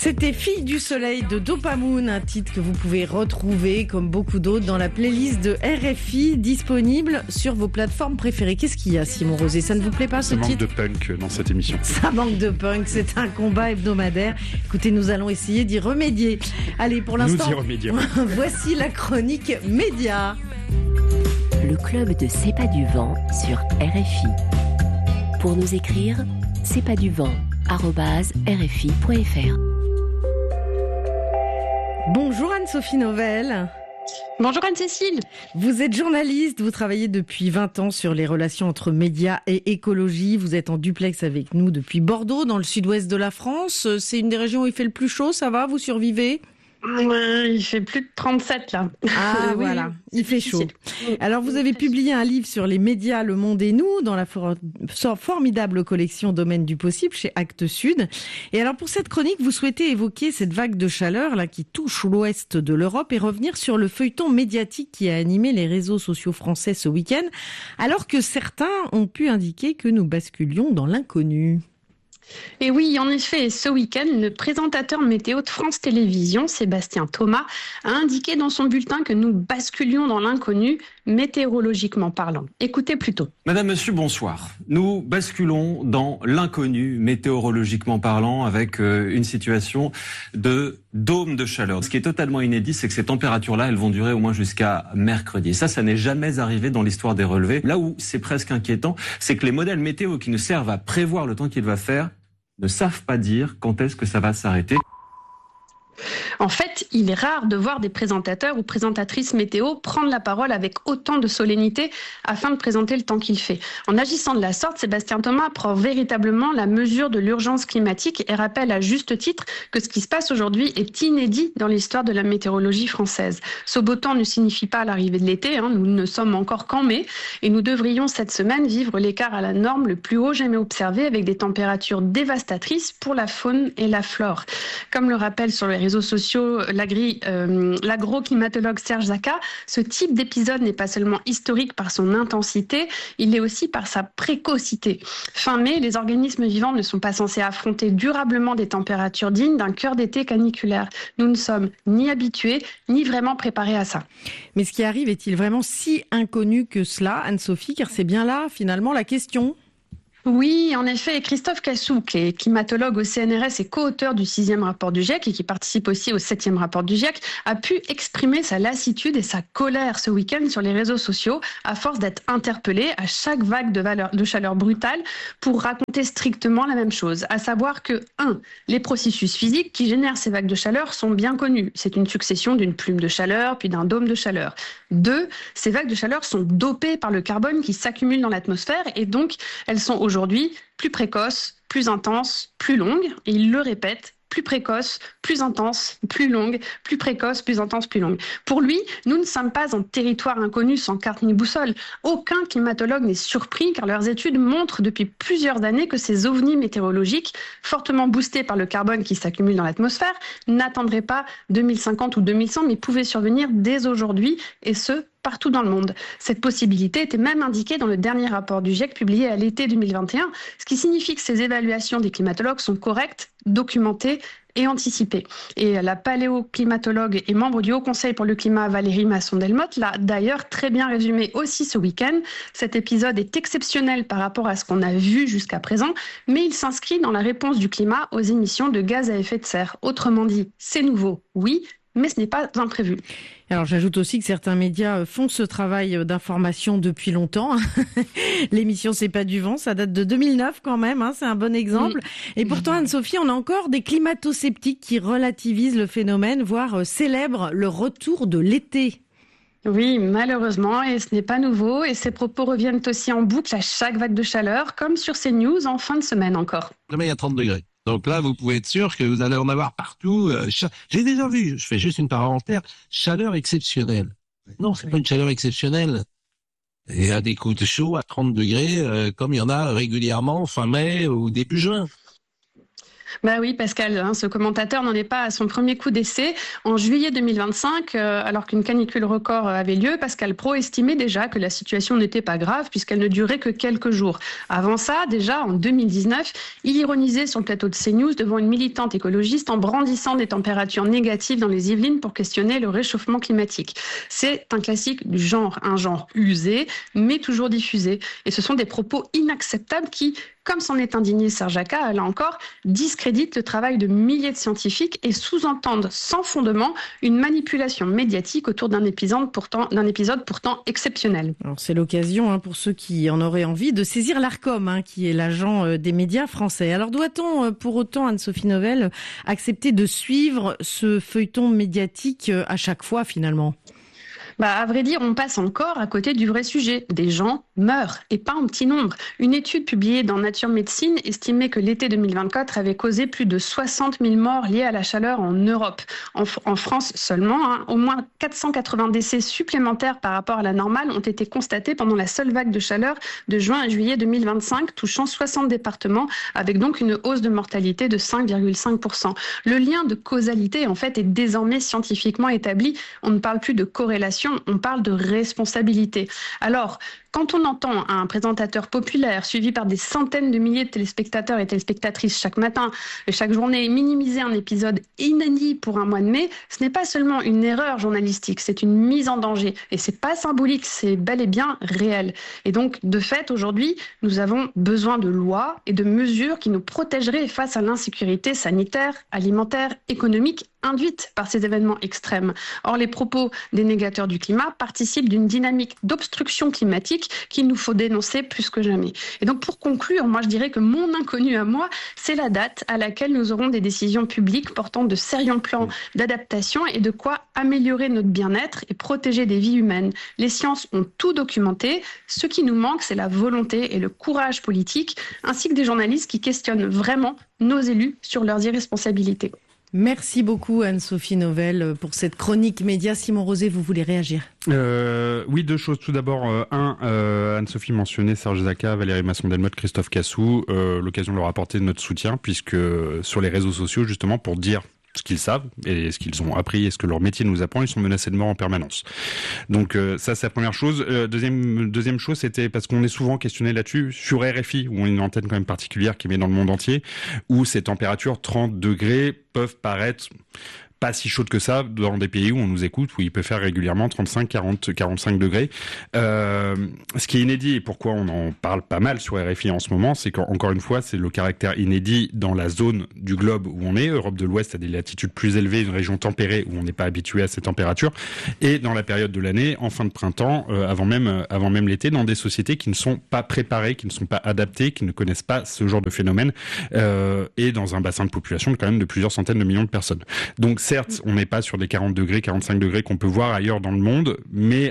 C'était Fille du Soleil de Dopamoon, un titre que vous pouvez retrouver, comme beaucoup d'autres, dans la playlist de RFI, disponible sur vos plateformes préférées. Qu'est-ce qu'il y a, Simon Rosé? Ça ne vous plaît pas, ce titre? Ça manque de punk dans cette émission. Ça manque de punk, c'est un combat hebdomadaire. Écoutez, nous allons essayer d'y remédier. Allez, pour l'instant, nous y remédions. Voici la chronique média. Le club de C'est pas du vent sur RFI. Pour nous écrire, c'est pas du vent@rfi.fr. Bonjour Anne-Sophie Novelle. Bonjour Anne-Cécile. Vous êtes journaliste, vous travaillez depuis 20 ans sur les relations entre médias et écologie. Vous êtes en duplex avec nous depuis Bordeaux, dans le sud-ouest de la France. C'est une des régions où il fait le plus chaud, ça va? Vous survivez? Il fait plus de 37 là. Ah Oui, voilà, il fait chaud. difficile. Alors vous avez publié un livre sur les médias, Le Monde et nous, dans la formidable collection Domaine du possible chez Actes Sud. Et alors pour cette chronique, vous souhaitez évoquer cette vague de chaleur là qui touche l'ouest de l'Europe et revenir sur le feuilleton médiatique qui a animé les réseaux sociaux français ce week-end, alors que certains ont pu indiquer que nous basculions dans l'inconnu. Et oui, en effet, ce week-end, le présentateur météo de France Télévisions, Sébastien Thomas, a indiqué dans son bulletin que nous basculions dans l'inconnu, météorologiquement parlant. Écoutez plutôt. Madame, monsieur, bonsoir. Nous basculons dans l'inconnu, météorologiquement parlant, avec une situation de dôme de chaleur. Ce qui est totalement inédit, c'est que ces températures-là, elles vont durer au moins jusqu'à mercredi. Et ça n'est jamais arrivé dans l'histoire des relevés. Là où c'est presque inquiétant, c'est que les modèles météo qui nous servent à prévoir le temps qu'il va faire ne savent pas dire quand est-ce que ça va s'arrêter. En fait, il est rare de voir des présentateurs ou présentatrices météo prendre la parole avec autant de solennité afin de présenter le temps qu'il fait. En agissant de la sorte, Sébastien Thomas prend véritablement la mesure de l'urgence climatique et rappelle à juste titre que ce qui se passe aujourd'hui est inédit dans l'histoire de la météorologie française. Ce beau temps ne signifie pas l'arrivée de l'été, nous ne sommes encore qu'en mai et nous devrions cette semaine vivre l'écart à la norme le plus haut jamais observé avec des températures dévastatrices pour la faune et la flore. Comme le rappelle sur les réseaux sociaux l'agro-climatologue Serge Zaka, ce type d'épisode n'est pas seulement historique par son intensité, il l'est aussi par sa précocité. Fin mai, les organismes vivants ne sont pas censés affronter durablement des températures dignes d'un cœur d'été caniculaire. Nous ne sommes ni habitués, ni vraiment préparés à ça. Mais ce qui arrive est-il vraiment si inconnu que cela, Anne-Sophie, car c'est bien là, finalement, la question? Oui, en effet, Christophe Cassou, qui est climatologue au CNRS et co-auteur du 6e rapport du GIEC et qui participe aussi au 7e rapport du GIEC, a pu exprimer sa lassitude et sa colère ce week-end sur les réseaux sociaux à force d'être interpellé à chaque vague de chaleur brutale pour raconter strictement la même chose, à savoir que 1. Les processus physiques qui génèrent ces vagues de chaleur sont bien connus. C'est une succession d'une plume de chaleur puis d'un dôme de chaleur. 2. Ces vagues de chaleur sont dopées par le carbone qui s'accumule dans l'atmosphère et donc elles sont aujourd'hui plus précoces, plus intenses, plus longues. Et il le répète, plus précoce, plus intense, plus longue, plus précoce, plus intense, plus longue. Pour lui, nous ne sommes pas en territoire inconnu sans carte ni boussole. Aucun climatologue n'est surpris car leurs études montrent depuis plusieurs années que ces ovnis météorologiques, fortement boostés par le carbone qui s'accumule dans l'atmosphère, n'attendraient pas 2050 ou 2100 mais pouvaient survenir dès aujourd'hui et ce, partout dans le monde. Cette possibilité était même indiquée dans le dernier rapport du GIEC publié à l'été 2021, ce qui signifie que ces évaluations des climatologues sont correctes, documentées et anticipées. Et la paléoclimatologue et membre du Haut Conseil pour le climat Valérie Masson-Delmotte l'a d'ailleurs très bien résumé aussi ce week-end. Cet épisode est exceptionnel par rapport à ce qu'on a vu jusqu'à présent, mais il s'inscrit dans la réponse du climat aux émissions de gaz à effet de serre. Autrement dit, c'est nouveau, oui, mais ce n'est pas imprévu. Alors j'ajoute aussi que certains médias font ce travail d'information depuis longtemps. L'émission C'est pas du vent, ça date de 2009 quand même, c'est un bon exemple. Et pourtant Anne-Sophie, on a encore des climato-sceptiques qui relativisent le phénomène, voire célèbrent le retour de l'été. Oui, malheureusement, et ce n'est pas nouveau. Et ces propos reviennent aussi en boucle à chaque vague de chaleur, comme sur CNews en fin de semaine encore. Jamais il y a 30 degrés. Donc là, vous pouvez être sûr que vous allez en avoir partout. J'ai déjà vu, je fais juste une parenthèse, chaleur exceptionnelle. Non, c'est pas une chaleur exceptionnelle. Il y a des coups de chaud à 30 degrés, comme il y en a régulièrement fin mai ou début juin. Bah oui, Pascal, ce commentateur n'en est pas à son premier coup d'essai. En juillet 2025, alors qu'une canicule record avait lieu, Pascal Praud estimait déjà que la situation n'était pas grave puisqu'elle ne durait que quelques jours. Avant ça, déjà en 2019, il ironisait sur le plateau de CNews devant une militante écologiste en brandissant des températures négatives dans les Yvelines pour questionner le réchauffement climatique. C'est un classique du genre, un genre usé, mais toujours diffusé. Et ce sont des propos inacceptables qui, comme s'en est indigné Serge Acca, là encore, discréditent le travail de milliers de scientifiques et sous-entendent sans fondement une manipulation médiatique autour d'un épisode pourtant exceptionnel. Alors c'est l'occasion pour ceux qui en auraient envie de saisir l'Arcom, qui est l'agent des médias français. Alors doit-on pour autant, Anne-Sophie Novelle, accepter de suivre ce feuilleton médiatique à chaque fois finalement ? À vrai dire, on passe encore à côté du vrai sujet. Des gens meurent, et pas en petit nombre. Une étude publiée dans Nature Médecine estimait que l'été 2024 avait causé plus de 60 000 morts liés à la chaleur en Europe. En France seulement, au moins 480 décès supplémentaires par rapport à la normale ont été constatés pendant la seule vague de chaleur de juin à juillet 2025, touchant 60 départements, avec donc une hausse de mortalité de 5,5%. Le lien de causalité, en fait, est désormais scientifiquement établi. On ne parle plus de corrélation, on parle de responsabilité. Alors, quand on entend un présentateur populaire suivi par des centaines de milliers de téléspectateurs et téléspectatrices chaque matin et chaque journée minimiser un épisode inédit pour un mois de mai, ce n'est pas seulement une erreur journalistique, c'est une mise en danger. Et c'est pas symbolique, c'est bel et bien réel. Et donc, de fait, aujourd'hui, nous avons besoin de lois et de mesures qui nous protégeraient face à l'insécurité sanitaire, alimentaire, économique induite par ces événements extrêmes. Or, les propos des négateurs du climat participent d'une dynamique d'obstruction climatique qu'il nous faut dénoncer plus que jamais. Et donc, pour conclure, moi, je dirais que mon inconnu à moi, c'est la date à laquelle nous aurons des décisions publiques portant de sérieux plans d'adaptation et de quoi améliorer notre bien-être et protéger des vies humaines. Les sciences ont tout documenté. Ce qui nous manque, c'est la volonté et le courage politique, ainsi que des journalistes qui questionnent vraiment nos élus sur leurs irresponsabilités. Merci beaucoup Anne-Sophie Novelle pour cette chronique média. Simon Rosé, vous voulez réagir ? Oui, deux choses. Tout d'abord, Anne-Sophie mentionnait Serge Acca, Valérie Masson-Delmotte, Christophe Cassou. L'occasion de leur apporter notre soutien, puisque sur les réseaux sociaux, justement, pour dire ce qu'ils savent et ce qu'ils ont appris et ce que leur métier nous apprend, ils sont menacés de mort en permanence. Donc ça, c'est la première chose. Deuxième chose, c'était parce qu'on est souvent questionné là-dessus sur RFI, où on a une antenne quand même particulière qui met dans le monde entier, où ces températures 30 degrés peuvent paraître pas si chaude que ça dans des pays où on nous écoute, où il peut faire régulièrement 35, 40, 45 degrés. Ce qui est inédit et pourquoi on en parle pas mal sur RFI en ce moment, c'est qu'encore une fois, c'est le caractère inédit dans la zone du globe où on est. Europe de l'Ouest a des latitudes plus élevées, une région tempérée où on n'est pas habitué à ces températures. Et dans la période de l'année, en fin de printemps, avant même l'été, dans des sociétés qui ne sont pas préparées, qui ne sont pas adaptées, qui ne connaissent pas ce genre de phénomène, et dans un bassin de population quand même de plusieurs centaines de millions de personnes. Donc certes, on n'est pas sur des 40 degrés, 45 degrés qu'on peut voir ailleurs dans le monde, mais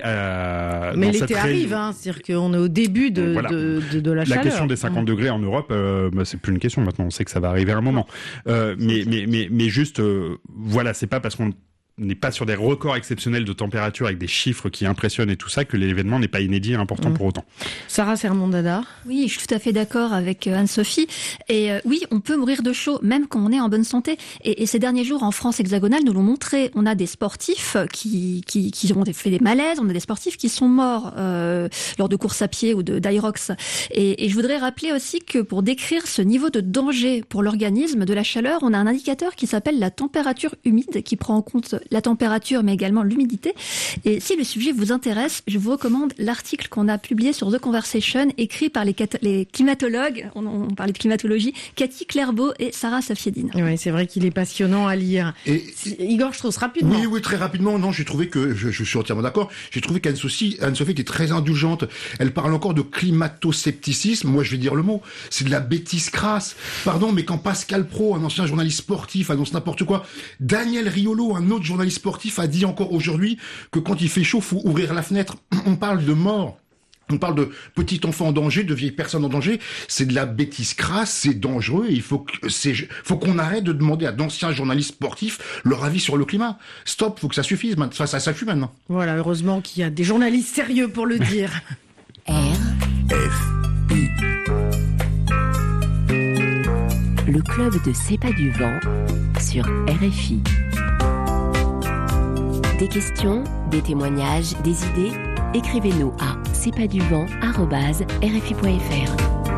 l'été arrive, c'est-à-dire qu'on est au début de la chaleur. La question des 50 degrés en Europe, c'est plus une question maintenant, on sait que ça va arriver à un moment. Mais juste, c'est pas parce qu'on n'est pas sur des records exceptionnels de température avec des chiffres qui impressionnent et tout ça que l'événement n'est pas inédit et important pour autant. Sarah Sermon-Dada. Oui, je suis tout à fait d'accord avec Anne-Sophie. Et oui, on peut mourir de chaud même quand on est en bonne santé. Et ces derniers jours en France hexagonale nous l'ont montré. On a des sportifs qui ont fait des malaises, on a des sportifs qui sont morts lors de courses à pied ou d'Irox. Et je voudrais rappeler aussi que pour décrire ce niveau de danger pour l'organisme de la chaleur, on a un indicateur qui s'appelle la température humide qui prend en compte la température mais également l'humidité. Et si le sujet vous intéresse, je vous recommande l'article qu'on a publié sur The Conversation, écrit par les climatologues, on parlait de climatologie, Cathy Clairbeau et Sarah Safiedine. Oui, c'est vrai qu'il est passionnant à lire. Igor Strauss, rapidement. Oui, très rapidement. Non, j'ai trouvé que, je suis entièrement d'accord, j'ai trouvé qu'Anne-Sophie était très indulgente. Elle parle encore de climato-scepticisme. Moi, je vais dire le mot. C'est de la bêtise crasse. Pardon, mais quand Pascal Praud, un ancien journaliste sportif, annonce n'importe quoi, Daniel Riolo, un autre journaliste sportif, a dit encore aujourd'hui que quand il fait chaud, faut ouvrir la fenêtre. On parle de mort. On parle de petits enfants en danger, de vieilles personnes en danger. C'est de la bêtise crasse, c'est dangereux. Et il faut qu'on arrête de demander à d'anciens journalistes sportifs leur avis sur le climat. Stop, faut que ça suffise. Ça suffit maintenant. Voilà, heureusement qu'il y a des journalistes sérieux pour le dire. Le club de C'est pas du vent sur RFI. Des questions, des témoignages, des idées, écrivez-nous à cestpaduvent@rfi.fr.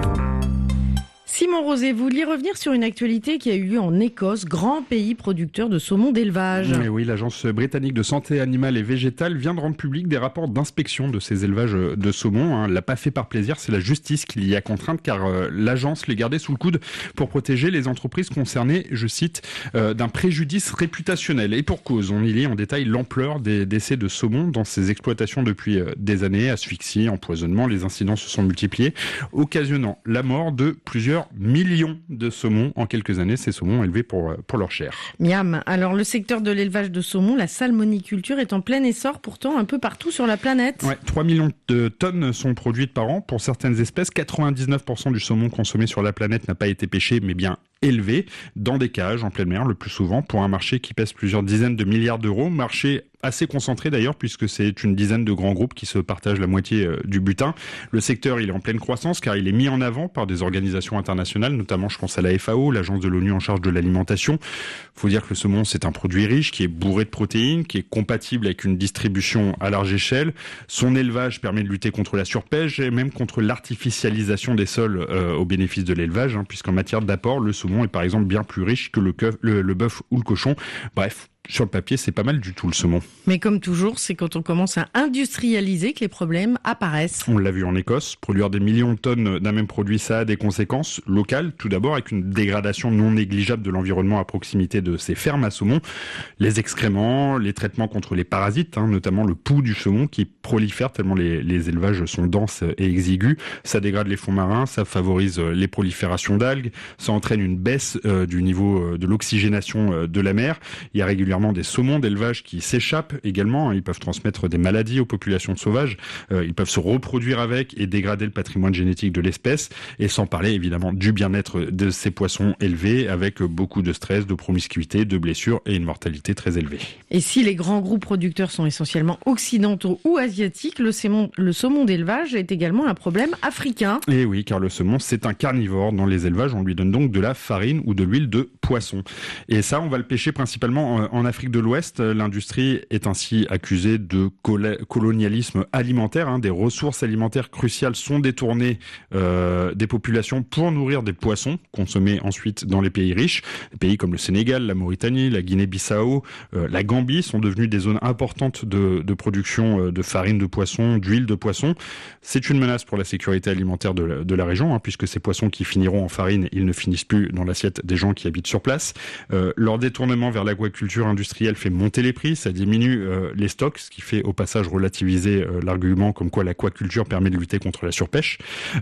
Simon Rosé, vous vouliez revenir sur une actualité qui a eu lieu en Écosse, grand pays producteur de saumon d'élevage. Mais oui, l'agence britannique de santé animale et végétale vient de rendre public des rapports d'inspection de ces élevages de saumon. Elle l'a pas fait par plaisir, c'est la justice qui l'y a contrainte car l'agence les gardait sous le coude pour protéger les entreprises concernées, je cite, d'un préjudice réputationnel. Et pour cause, on y lit en détail l'ampleur des décès de saumon dans ces exploitations depuis des années. Asphyxie, empoisonnement, les incidents se sont multipliés, occasionnant la mort de plusieurs millions de saumons en quelques années, ces saumons élevés pour leur chair. Miam. Alors le secteur de l'élevage de saumon, la salmoniculture est en plein essor pourtant un peu partout sur la planète. Ouais, 3 millions de tonnes sont produites par an pour certaines espèces. 99% du saumon consommé sur la planète n'a pas été pêché mais bien élevé dans des cages en pleine mer le plus souvent pour un marché qui pèse plusieurs dizaines de milliards d'euros. Marché assez concentré d'ailleurs puisque c'est une dizaine de grands groupes qui se partagent la moitié du butin. Le secteur il est en pleine croissance car il est mis en avant par des organisations internationales, notamment je pense à la FAO, l'agence de l'ONU en charge de l'alimentation. Faut dire que le saumon c'est un produit riche qui est bourré de protéines, qui est compatible avec une distribution à large échelle. Son élevage permet de lutter contre la surpêche et même contre l'artificialisation des sols au bénéfice de l'élevage, puisqu'en matière d'apport, le saumon est par exemple bien plus riche que le bœuf ou le cochon. Bref, sur le papier, c'est pas mal du tout le saumon. Mais comme toujours, c'est quand on commence à industrialiser que les problèmes apparaissent. On l'a vu en Écosse, produire des millions de tonnes d'un même produit, ça a des conséquences locales. Tout d'abord, avec une dégradation non négligeable de l'environnement à proximité de ces fermes à saumon. Les excréments, les traitements contre les parasites, notamment le poux du saumon qui prolifère tellement les élevages sont denses et exigus. Ça dégrade les fonds marins, ça favorise les proliférations d'algues, ça entraîne une baisse du niveau de l'oxygénation de la mer. Il y a régulièrement des saumons d'élevage qui s'échappent également. Ils peuvent transmettre des maladies aux populations sauvages. Ils peuvent se reproduire avec et dégrader le patrimoine génétique de l'espèce. Et sans parler évidemment du bien-être de ces poissons élevés avec beaucoup de stress, de promiscuité, de blessures et une mortalité très élevée. Et si les grands groupes producteurs sont essentiellement occidentaux ou asiatiques, le saumon d'élevage est également un problème africain. Et oui, car le saumon c'est un carnivore. Dans les élevages, on lui donne donc de la farine ou de l'huile de poisson. Et ça, on va le pêcher principalement en Afrique de l'Ouest. L'industrie est ainsi accusée de colonialisme alimentaire. Des ressources alimentaires cruciales sont détournées des populations pour nourrir des poissons, consommés ensuite dans les pays riches. Des pays comme le Sénégal, la Mauritanie, la Guinée-Bissau, la Gambie sont devenus des zones importantes de production de farine de poisson, d'huile de poisson. C'est une menace pour la sécurité alimentaire de la région, puisque ces poissons qui finiront en farine, ils ne finissent plus dans l'assiette des gens qui habitent sur place. Leur détournement vers l'aquaculture industrielle fait monter les prix, ça diminue les stocks, ce qui fait au passage relativiser l'argument comme quoi l'aquaculture permet de lutter contre la surpêche.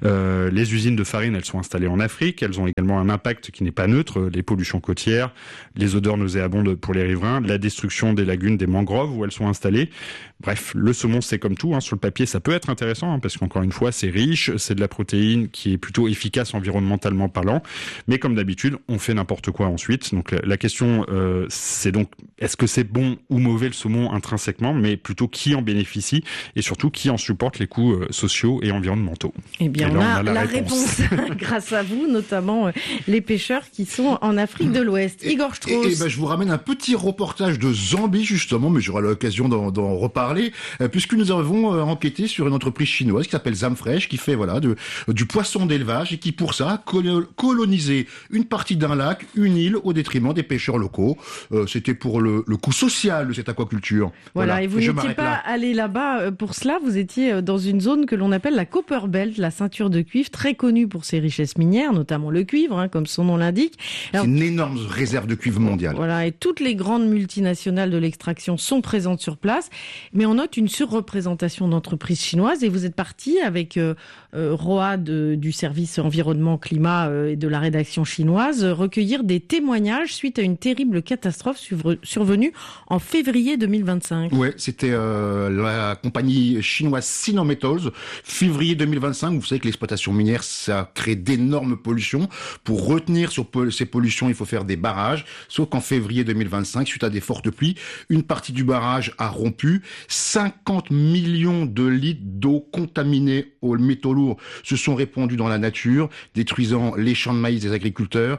Les usines de farine, elles sont installées en Afrique, elles ont également un impact qui n'est pas neutre, les pollutions côtières, les odeurs nauséabondes pour les riverains, la destruction des lagunes, des mangroves où elles sont installées. Bref, le saumon c'est comme tout, sur le papier ça peut être intéressant parce qu'encore une fois c'est riche, c'est de la protéine qui est plutôt efficace environnementalement parlant, mais comme d'habitude on fait n'importe quoi ensuite. Donc la question c'est donc est-ce que c'est bon ou mauvais le saumon intrinsèquement, mais plutôt qui en bénéficie et surtout qui en supporte les coûts sociaux et environnementaux. Eh bien, on a la réponse grâce à vous, notamment les pêcheurs qui sont en Afrique de l'Ouest. Igor Strauss. Je vous ramène un petit reportage de Zambie justement, mais j'aurai l'occasion d'en reparler, puisque nous avons enquêté sur une entreprise chinoise qui s'appelle Zamfresh, qui fait du poisson d'élevage et qui pour ça a colonisé une partie d'un lac, une île au détriment des pêcheurs locaux. C'était pour le coût social de cette aquaculture. Voilà, et vous n'étiez pas allé là-bas pour cela, vous étiez dans une zone que l'on appelle la Copper Belt, la ceinture de cuivre, très connue pour ses richesses minières, notamment le cuivre, comme son nom l'indique. C'est une énorme réserve de cuivre mondiale. Voilà, et toutes les grandes multinationales de l'extraction sont présentes sur place, mais on note une surreprésentation d'entreprises chinoises, et vous êtes parti avec Roa du service environnement climat et de la rédaction chinoise recueillir des témoignages suite à une terrible catastrophe survenue en février 2025. Ouais, c'était la compagnie chinoise Sinometals. Février 2025, vous savez que l'exploitation minière, ça crée d'énormes pollutions. Pour retenir sur ces pollutions, il faut faire des barrages. Sauf qu'en février 2025, suite à des fortes pluies, une partie du barrage a rompu. 50 millions de litres d'eau contaminée aux métaux lourds se sont répandus dans la nature, détruisant les champs de maïs des agriculteurs,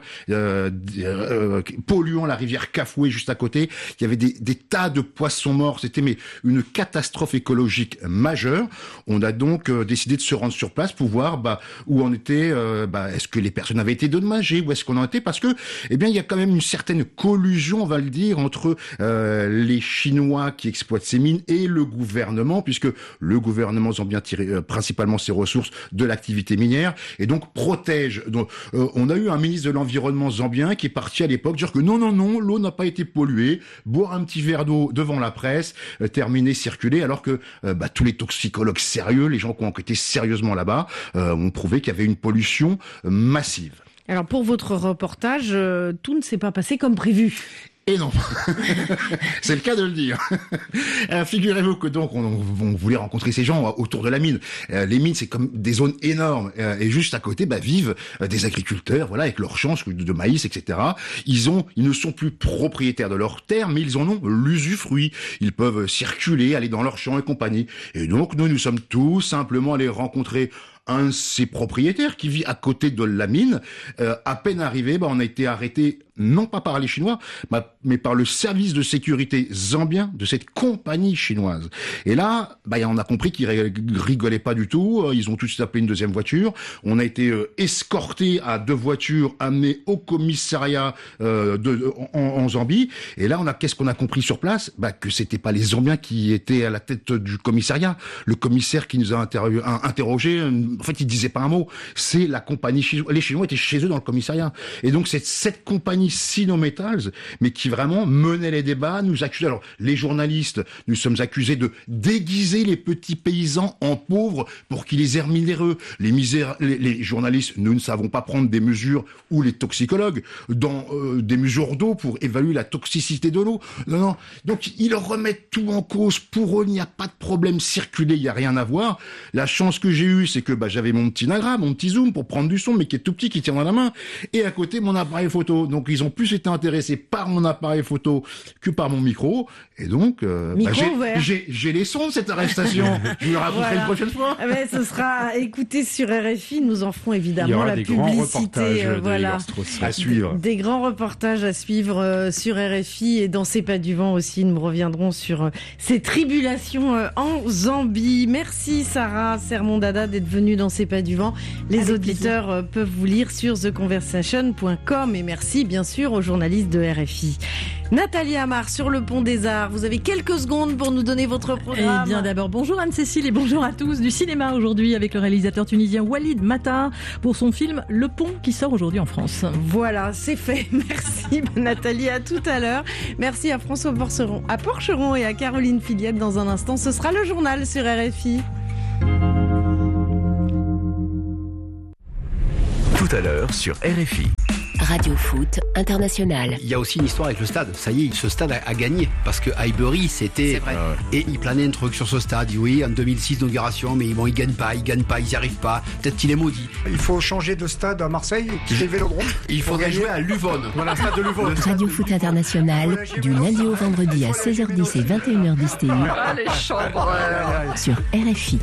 polluant la rivière Kafoué juste à côté. Il y avait des tas de poissons morts. C'était une catastrophe écologique majeure. On a donc décidé de se rendre sur place pour voir où en était. Est-ce que les personnes avaient été dédommagées, où est-ce qu'on en était, parce que il y a quand même une certaine collusion, on va le dire, entre les Chinois qui exploitent ces mines et le gouvernement, puisque le gouvernement zambien tire principalement ses ressources de l'activité minière et donc protège. Donc, on a eu un ministre de l'environnement zambien qui est parti à l'époque dire que non, l'eau n'a pas été polluée, boire un petit verre d'eau devant la presse, terminer, circuler, alors que tous les toxicologues sérieux, les gens qui ont enquêté sérieusement là-bas, ont prouvé qu'il y avait une pollution massive. Alors pour votre reportage, tout ne s'est pas passé comme prévu. Et non, c'est le cas de le dire. Figurez-vous que donc on voulait rencontrer ces gens autour de la mine. Les mines, c'est comme des zones énormes, et juste à côté vivent des agriculteurs, voilà, avec leurs champs de maïs, etc. Ils ne sont plus propriétaires de leurs terres, mais ils en ont l'usufruit. Ils peuvent circuler, aller dans leurs champs et compagnie. Et donc nous sommes tout simplement allés rencontrer un de ses propriétaires qui vit à côté de la mine. À peine arrivé, on a été arrêté non pas par les Chinois, mais par le service de sécurité zambien de cette compagnie chinoise. Et là, on a compris qu'ils rigolaient pas du tout. Ils ont tout de suite appelé une deuxième voiture. On a été escortés à 2 voitures, amenés au commissariat en Zambie. Et là, qu'est-ce qu'on a compris sur place ? Que c'était pas les Zambiens qui étaient à la tête du commissariat. Le commissaire qui nous a interrogé, en fait, il disait pas un mot. C'est la compagnie chinoise. Les Chinois étaient chez eux dans le commissariat. Et donc, c'est cette compagnie Sinometals, mais qui vraiment menait les débats, nous accusait. Alors, les journalistes, nous sommes accusés de déguiser les petits paysans en pauvres pour qu'ils aient minéreux. Les journalistes, nous ne savons pas prendre des mesures, ou les toxicologues, dans des mesures d'eau pour évaluer la toxicité de l'eau. Non. Donc, ils remettent tout en cause. Pour eux, il n'y a pas de problème. Circuler, il n'y a rien à voir. La chance que j'ai eue, c'est que j'avais mon petit Nagra, mon petit zoom pour prendre du son, mais qui est tout petit, qui tient dans la main, et à côté mon appareil photo. Donc ils ont plus été intéressés par mon appareil photo que par mon micro, et donc j'ai les sons de cette arrestation. Je me raconterai une prochaine fois. Mais ce sera écouté sur RFI. Nous en ferons évidemment la publicité. À suivre. Des grands reportages à suivre sur RFI, et dans C'est pas du vent aussi. Nous reviendrons sur ces tribulations en Zambie. Merci Sarah Sermondada d'être venue dans C'est pas du vent. Les auditeurs peuvent vous lire sur theconversation.com, et merci bien sûr aux journalistes de RFI. Nathalie Amar sur le Pont des Arts. Vous avez quelques secondes pour nous donner votre programme. Eh bien d'abord, bonjour Anne-Cécile et bonjour à tous. Du cinéma aujourd'hui avec le réalisateur tunisien Walid Matar pour son film Le Pont qui sort aujourd'hui en France. Voilà, c'est fait. Merci Nathalie, à tout à l'heure. Merci à François Porcheron et à Caroline Filiette. Dans un instant, ce sera le journal sur RFI. Tout à l'heure sur RFI. Radio Foot International. Il y a aussi une histoire avec le stade. Ça y est, ce stade a gagné. Parce que Highbury, c'était... Et il planait un truc sur ce stade. Oui, en 2006, d'inauguration, mais bon, ils gagnent pas, ils n'y arrivent pas. Peut-être qu'il est maudit. Il faut changer de stade à Marseille, c'est le Vélodrome. Il faudrait jouer à Luvonne. Voilà, stade de Luvonne. Radio Foot International, du lundi au vendredi à 16h10 et 21h10 TU. Les chambres sur RFI.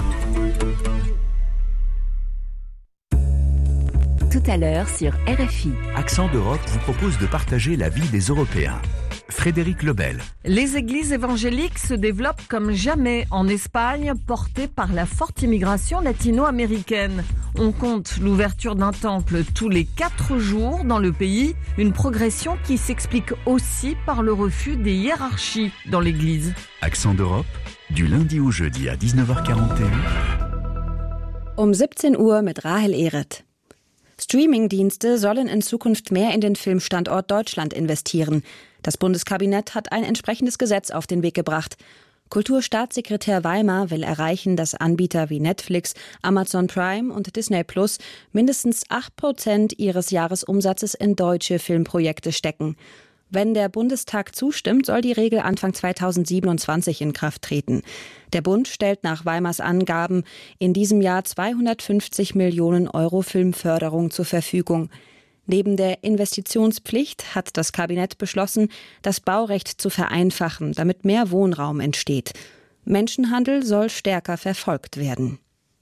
Tout à l'heure sur RFI. Accent d'Europe vous propose de partager la vie des Européens. Frédéric Lebel. Les églises évangéliques se développent comme jamais en Espagne, portées par la forte immigration latino-américaine. On compte l'ouverture d'un temple tous les 4 jours dans le pays, une progression qui s'explique aussi par le refus des hiérarchies dans l'église. Accent d'Europe, du lundi au jeudi à 19h41. 17 Uhr mit Rahel Ehret. Streamingdienste sollen in Zukunft mehr in den Filmstandort Deutschland investieren. Das Bundeskabinett hat ein entsprechendes Gesetz auf den Weg gebracht. Kulturstaatssekretär Weimar will erreichen, dass Anbieter wie Netflix, Amazon Prime und Disney Plus mindestens 8% ihres Jahresumsatzes in deutsche Filmprojekte stecken. Wenn der Bundestag zustimmt, soll die Regel Anfang 2027 in Kraft treten. Der Bund stellt nach Weimars Angaben in diesem Jahr 250 Millionen Euro Filmförderung zur Verfügung. Neben der Investitionspflicht hat das Kabinett beschlossen, das Baurecht zu vereinfachen, damit mehr Wohnraum entsteht. Menschenhandel soll stärker verfolgt werden.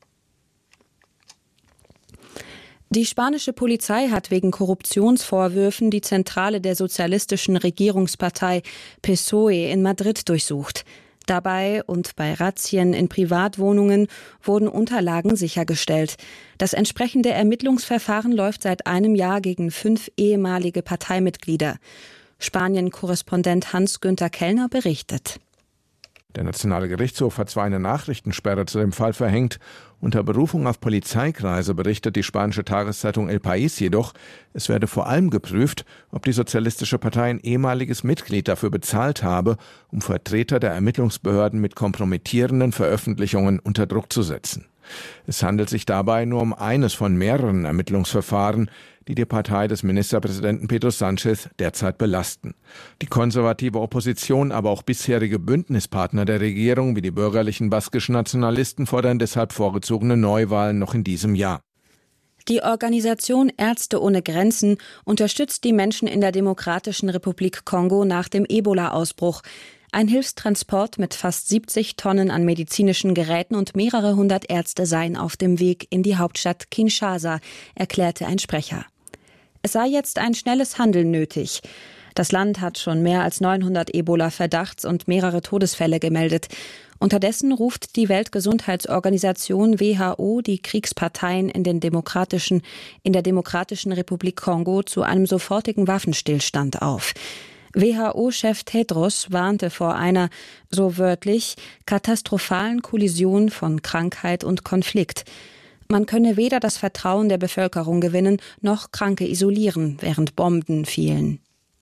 Die spanische Polizei hat wegen Korruptionsvorwürfen die Zentrale der sozialistischen Regierungspartei PSOE in Madrid durchsucht. Dabei und bei Razzien in Privatwohnungen wurden Unterlagen sichergestellt. Das entsprechende Ermittlungsverfahren läuft seit einem Jahr gegen 5 ehemalige Parteimitglieder. Spanien-Korrespondent Hans-Günther Kellner berichtet. Der Nationale Gerichtshof hat zwar eine Nachrichtensperre zu dem Fall verhängt, unter Berufung auf Polizeikreise berichtet die spanische Tageszeitung El País jedoch, es werde vor allem geprüft, ob die Sozialistische Partei ein ehemaliges Mitglied dafür bezahlt habe, um Vertreter der Ermittlungsbehörden mit kompromittierenden Veröffentlichungen unter Druck zu setzen. Es handelt sich dabei nur um eines von mehreren Ermittlungsverfahren, die die Partei des Ministerpräsidenten Pedro Sánchez derzeit belasten. Die konservative Opposition, aber auch bisherige Bündnispartner der Regierung wie die bürgerlichen baskischen Nationalisten fordern deshalb vorgezogene Neuwahlen noch in diesem Jahr. Die Organisation Ärzte ohne Grenzen unterstützt die Menschen in der Demokratischen Republik Kongo nach dem Ebola-Ausbruch. Ein Hilfstransport mit fast 70 Tonnen an medizinischen Geräten und mehrere hundert Ärzte seien auf dem Weg in die Hauptstadt Kinshasa, erklärte ein Sprecher. Es sei jetzt ein schnelles Handeln nötig. Das Land hat schon mehr als 900 Ebola-Verdachts- und mehrere Todesfälle gemeldet. Unterdessen ruft die Weltgesundheitsorganisation WHO die Kriegsparteien in der Demokratischen Republik Kongo zu einem sofortigen Waffenstillstand auf. WHO-Chef Tedros warnte vor einer, so wörtlich, katastrophalen Kollision von Krankheit und Konflikt. Man könne weder das Vertrauen der Bevölkerung gewinnen, noch Kranke isolieren, während Bomben fielen.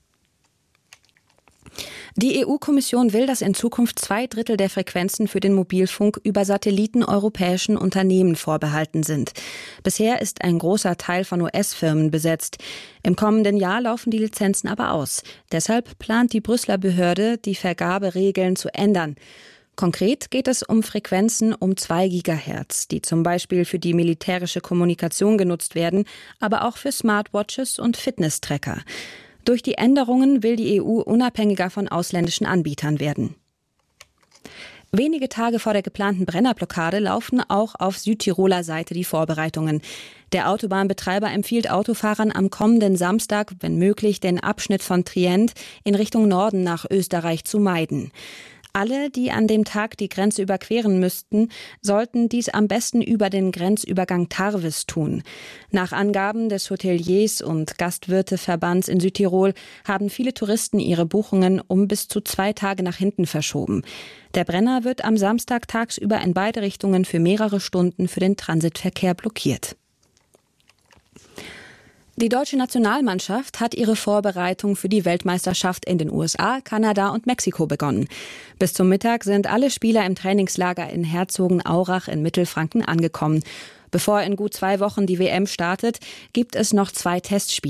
Die EU-Kommission will, dass in Zukunft 2/3 der Frequenzen für den Mobilfunk über Satelliten europäischen Unternehmen vorbehalten sind. Bisher ist ein großer Teil von US-Firmen besetzt. Im kommenden Jahr laufen die Lizenzen aber aus. Deshalb plant die Brüsseler Behörde, die Vergaberegeln zu ändern. Konkret geht es um Frequenzen um 2 Gigahertz, die zum Beispiel für die militärische Kommunikation genutzt werden, aber auch für Smartwatches und Fitness-Tracker. Durch die Änderungen will die EU unabhängiger von ausländischen Anbietern werden. Wenige Tage vor der geplanten Brennerblockade laufen auch auf Südtiroler Seite die Vorbereitungen. Der Autobahnbetreiber empfiehlt Autofahrern am kommenden Samstag, wenn möglich, den Abschnitt von Trient in Richtung Norden nach Österreich zu meiden. Alle, die an dem Tag die Grenze überqueren müssten, sollten dies am besten über den Grenzübergang Tarvis tun. Nach Angaben des Hoteliers- und Gastwirteverbands in Südtirol haben viele Touristen ihre Buchungen um bis zu 2 Tage nach hinten verschoben. Der Brenner wird am Samstag tagsüber in beide Richtungen für mehrere Stunden für den Transitverkehr blockiert. Die deutsche Nationalmannschaft hat ihre Vorbereitung für die Weltmeisterschaft in den USA, Kanada und Mexiko begonnen. Bis zum Mittag sind alle Spieler im Trainingslager in Herzogenaurach in Mittelfranken angekommen. Bevor in gut 2 Wochen die WM startet, gibt es noch 2 Testspiele.